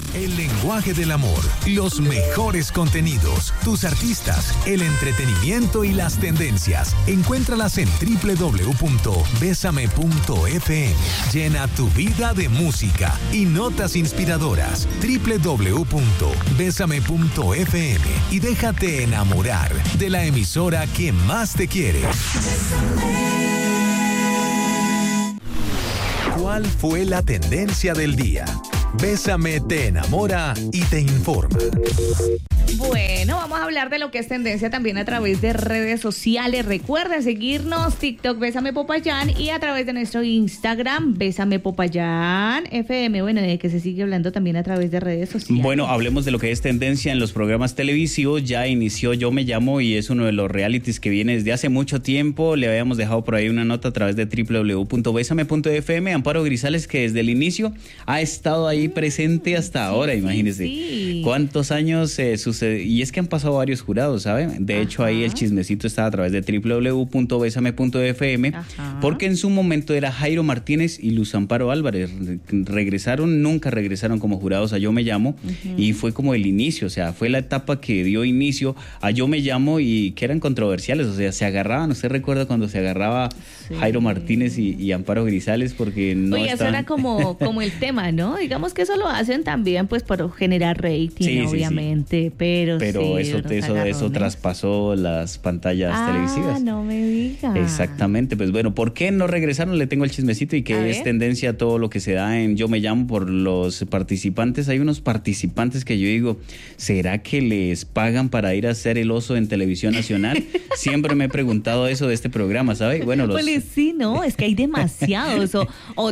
El lenguaje del amor, los mejores contenidos, tus artistas, el entretenimiento y las tendencias. Encuéntralas en www.besame.fm. Llena tu vida de música y notas inspiradoras. www.besame.fm y déjate enamorar de la emisora que más te quiere. ¿Cuál fue la tendencia del día? Bésame te enamora y te informa. Bueno, vamos a hablar de lo que es tendencia también a través de redes sociales. Recuerda seguirnos, TikTok Bésame Popayán y a través de nuestro Instagram Bésame Popayán FM. Bueno, de que se sigue hablando también a través de redes sociales. Bueno, hablemos de lo que es tendencia en los programas televisivos. Ya inició Yo Me Llamo y es uno de los realities que viene desde hace mucho tiempo. Le habíamos dejado por ahí una nota a través de www.besame.fm. Amparo Grisales, que desde el inicio ha estado ahí presente hasta ahora, imagínese. Sí. ¿Cuántos años sucede? Y es que han pasado varios jurados, ¿saben? De hecho, ahí el chismecito está a través de www.besame.fm, porque en su momento era Jairo Martínez y Luz Amparo Álvarez. Nunca regresaron como jurados a Yo Me Llamo, y fue como el inicio, o sea, fue la etapa que dio inicio a Yo Me Llamo y que eran controversiales, o sea, se agarraban. ¿Usted recuerda cuando se agarraba Jairo Martínez y Amparo Grisales? Porque no Oye, eso era como el tema, ¿no? Digamos que eso lo hacen también pues por generar rating, obviamente, pero sí, eso traspasó las pantallas televisivas. No me digas. Exactamente, pues bueno, ¿por qué no regresaron? Le tengo el chismecito y que es tendencia todo lo que se da en Yo Me Llamo por los participantes. Hay unos participantes que yo digo, ¿será que les pagan para ir a hacer el oso en Televisión Nacional? Siempre me he preguntado eso de este programa, ¿sabe? Bueno, pues sí, no, es que hay demasiados, o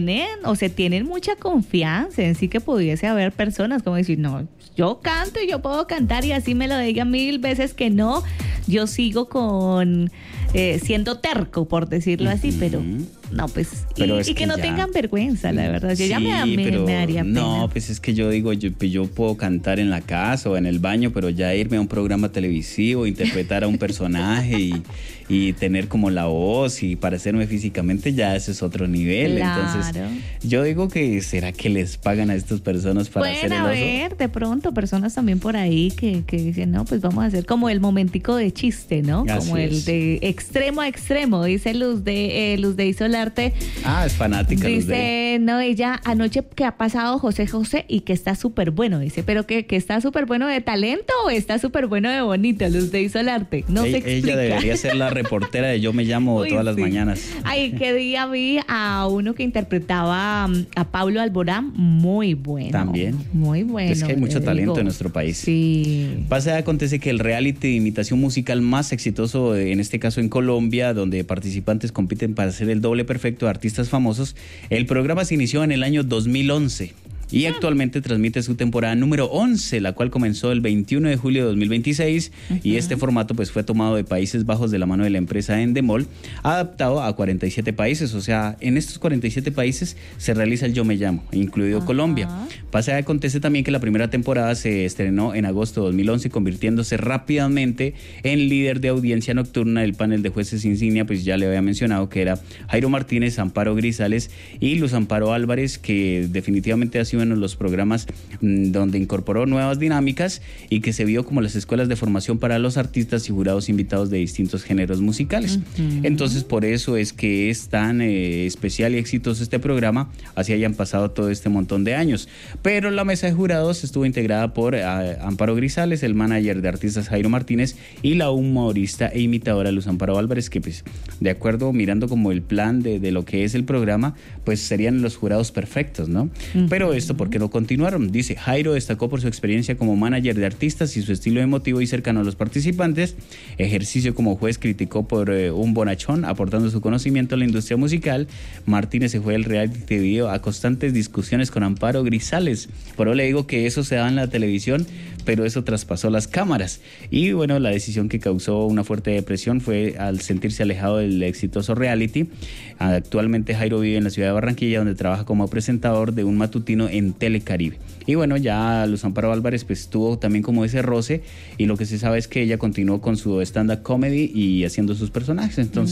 se tienen mucha confianza en sí, que pudiese haber personas como decir, no, yo canto y yo puedo cantar, y así me lo digan 1000 veces que no, yo sigo con siendo terco, por decirlo así, pero no, pues, y que no tengan vergüenza, la verdad. Yo ya me daría pena. No, pues es que yo digo, yo puedo cantar en la casa o en el baño, pero ya irme a un programa televisivo, interpretar a un personaje y tener como la voz y parecerme físicamente, ya ese es otro nivel. Claro. Entonces, yo digo que ¿será que les pagan a estas personas para hacer el oso? Bueno, a ver, de pronto, personas también por ahí que dicen, no, pues vamos a hacer como el momentico de chiste, ¿no? Así como el de extremo a extremo, dice Luz de Isolarte. Es fanática. Dice, no, ella anoche que ha pasado José y que está súper bueno, dice, pero que está súper bueno de talento o está súper bueno de bonito, Luz de Isolarte. No se explica. Ella debería ser la reportera de Yo Me Llamo todas las mañanas. Ay, qué día vi a uno que interpretaba a Pablo Alborán, muy bueno. También. Muy bueno. Es que hay mucho talento en nuestro país. Sí. Acontece que el reality de imitación musical más exitoso, en este caso en Colombia, donde participantes compiten para hacer el doble perfecto de artistas famosos, el programa se inició en el año 2011. Y actualmente transmite su temporada número 11, la cual comenzó el 21 de julio de 2026, y este formato pues fue tomado de Países Bajos de la mano de la empresa Endemol, adaptado a 47 países, o sea, en estos 47 países se realiza el Yo Me Llamo, incluido Colombia. Acontece también que la primera temporada se estrenó en agosto de 2011, convirtiéndose rápidamente en líder de audiencia nocturna del panel de jueces insignia, pues ya le había mencionado que era Jairo Martínez, Amparo Grisales y Luz Amparo Álvarez, que definitivamente ha sido uno de los programas donde incorporó nuevas dinámicas y que se vio como las escuelas de formación para los artistas y jurados invitados de distintos géneros musicales. Entonces, por eso es que es tan especial y exitoso este programa, así hayan pasado todo este montón de años. Pero la mesa de jurados estuvo integrada por Amparo Grisales, el manager de artistas Jairo Martínez y la humorista e imitadora Luz Amparo Álvarez, que pues de acuerdo, mirando como el plan de lo que es el programa, pues serían los jurados perfectos, ¿no? Pero esto porque no continuaron. Dice, Jairo destacó por su experiencia como manager de artistas y su estilo emotivo y cercano a los participantes. Ejercicio como juez criticó por un bonachón, aportando su conocimiento a la industria musical. Martínez se fue del reality debido a constantes discusiones con Amparo Grisales. Por eso le digo que eso se daba en la televisión, pero eso traspasó las cámaras. Y bueno, la decisión que causó una fuerte depresión fue al sentirse alejado del exitoso reality. Actualmente Jairo vive en la ciudad de Barranquilla, donde trabaja como presentador de un matutino en Telecaribe. Y bueno, ya Luz Amparo Álvarez pues tuvo también como ese roce, y lo que se sabe es que ella continuó con su stand-up comedy y haciendo sus personajes. Entonces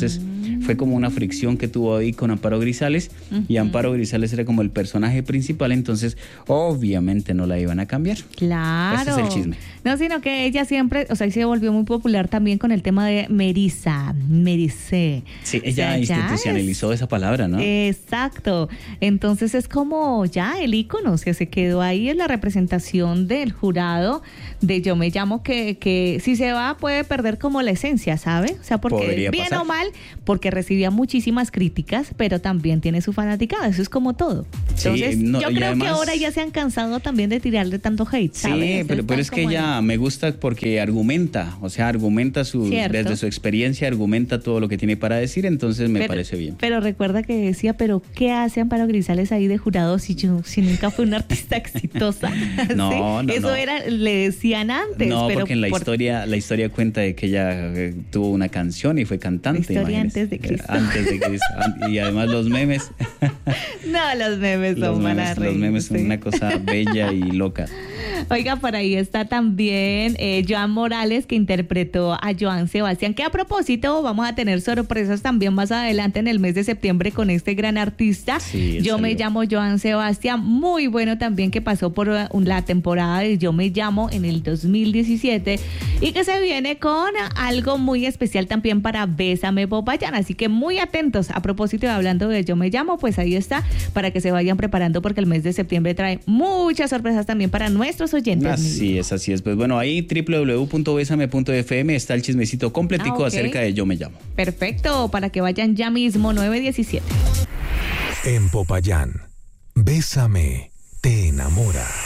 Fue como una fricción que tuvo ahí con Amparo Grisales, y Amparo Grisales era como el personaje principal, entonces obviamente no la iban a cambiar. Claro. Ese es el chisme. No, sino que ella siempre, o sea, se volvió muy popular también con el tema de Mericé. Sí, ella institucionalizó esa palabra, ¿no? Exacto. Entonces es como ya el ícono, o sea, se quedó ahí en la representación del jurado de Yo Me Llamo, que si se va puede perder como la esencia, ¿sabe? O sea, porque Podría bien pasar. o mal, porque recibía muchísimas críticas, pero también tiene su fanaticada, eso es como todo. Entonces, Sí, no, yo y creo además- que ahora ya se han cansado también de tirarle tanto hate, ¿sabes? Sí, pero Están es que como ella me gusta porque argumenta, o sea, argumenta Cierto. desde su experiencia, argumenta todo lo que tiene para decir, entonces me Pero- parece bien. Pero recuerda que decía, pero ¿qué hace Amparo Grisales ahí de jurado si nunca fue una artista exitosa? No, ¿Sí? no, Eso no. era, le decían antes. No, pero porque en la historia cuenta de que ella tuvo una canción y fue cantante. La historia imagínese. antes de Cristo. Antes de Cristo. Y además los memes. No, los memes son para Los memes son reírse. una cosa bella y loca. Oiga, por ahí está también Joan Morales, que interpretó a Joan Sebastián, que a propósito vamos a tener sorpresas también más adelante en el mes de septiembre con este gran artista. Sí, Yo me llamo Joan Sebastián, muy bueno también, que pasó por la temporada de Yo Me Llamo en el 2017 y que se viene con algo muy especial también para Bésame Popayán, así que muy atentos. A propósito de hablando de Yo Me Llamo, pues ahí está, para que se vayan preparando porque el mes de septiembre trae muchas sorpresas también para nuestros oyentes. Así es, así es. Pues bueno, ahí www.besame.fm está el chismecito completico Ok. acerca de Yo Me Llamo. Perfecto, para que vayan ya mismo, 9:17. En Popayán, Bésame, te enamora.